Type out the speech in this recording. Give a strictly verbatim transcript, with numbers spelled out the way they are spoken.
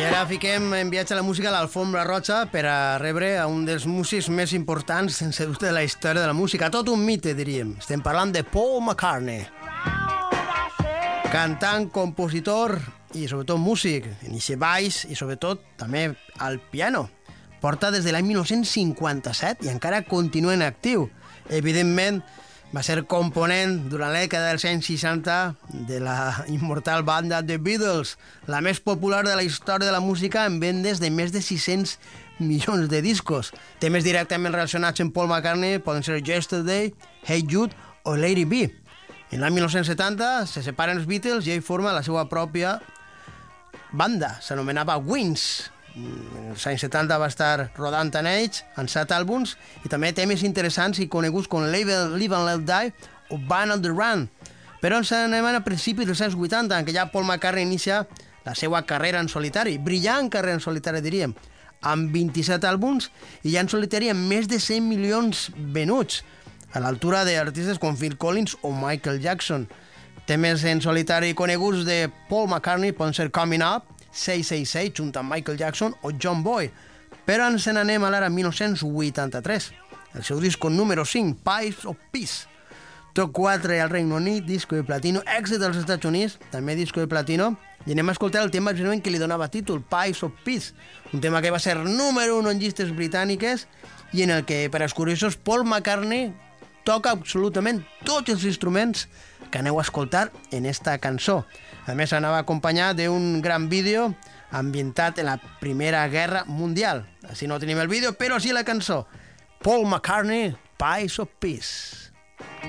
I ara fiquem en viatge a la música a l'Alfombra Roja per a rebre a un dels músics més importants, sense dubte, de la història de la música. Tot un mite, diríem. Estem parlant de Paul McCartney. Cantant, compositor i sobretot músic. Inicia baix i sobretot també al piano. Porta des de l'any mil nou-cents cinquanta-set i encara continua en actiu. Evidentment, va ser component durant la dècada dels anys seixanta de la immortal banda The Beatles, la més popular de la història de la música en vendes de més de sis-cents milions de discos. Temes directament relacionats amb Paul McCartney poden ser Yesterday, Hey Jude o Lady B. En l'any mil nou-cents setanta se separen els Beatles i ell forma la seva pròpia banda, s'anomenava Wings. En els anys setanta va estar rodant en ells, en set àlbums, i també temes interessants i coneguts com Live and Let Die o Band on the Run. Però ens anem a principis dels anys vuitanta, en què ja Paul McCartney inicia la seva carrera en solitari, brillant carrera en solitari, diríem, amb vint-i-set àlbums i ja en solitari amb més de cent milions venuts, a l'altura d'artistes com Phil Collins o Michael Jackson. Temes en solitari coneguts de Paul McCartney poden ser Coming Up, sis sis sis, junt amb Michael Jackson o John Boyd. Però ens n'anem a l'ara mil nou-cents vuitanta-tres. El seu disco número cinc, Pipes of Peace. Top quatre al Regne Unit, disco de platino, èxit als Estats Units, també disco de platino, i anem a escoltar el tema que li donava títol, Pipes of Peace, un tema que va ser número un en llistes britàniques i en el que, per als curiosos, Paul McCartney toca absolutament tots els instruments que aneu a escoltar en esta cançó. A més, anava acompanyat d'un gran vídeo ambientat en la Primera Guerra Mundial. Així no tenim el vídeo, però sí la cançó. Paul McCartney, Pipes of Peace.